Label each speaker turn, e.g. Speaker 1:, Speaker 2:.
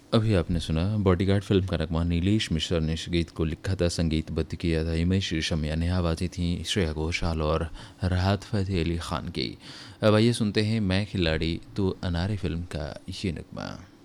Speaker 1: अभी आपने सुना बॉडीगार्ड फिल्म का नगमा नीलेश मिश्र ने इस गीत को लिखा था, संगीतबद्ध किया था हिमेश रेशमिया ने, आवाज़ें थीं श्रेया घोषाल और राहत फ़तेह अली ख़ान की। अब आइए सुनते हैं मैं खिलाड़ी तू अनारे फिल्म का ये नगमा।